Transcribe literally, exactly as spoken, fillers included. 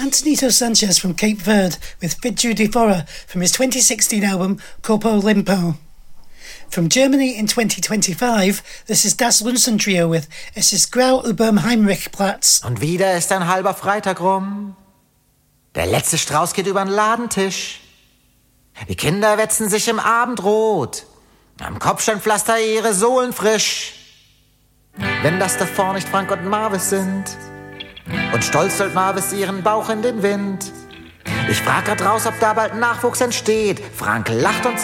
Antonito Sanchez from Cape Verde with Fidju de Fora from his twenty sixteen album Corpo Limpo. From Germany in twenty twenty-five, this is Das Lunsen Trio with Es ist grau überm Heinrichplatz. Und wieder ist ein halber Freitag rum. Der letzte Strauß geht über den Ladentisch. Die Kinder wetzen sich im Abendrot. Am Kopfsteinpflaster ihre Sohlen frisch. Wenn das davor nicht Frank und Marvis sind. Und stolz hält Marvis ihren Bauch in den Wind. Ich frag grad raus, ob da bald Nachwuchs entsteht. Frank lacht und sagt,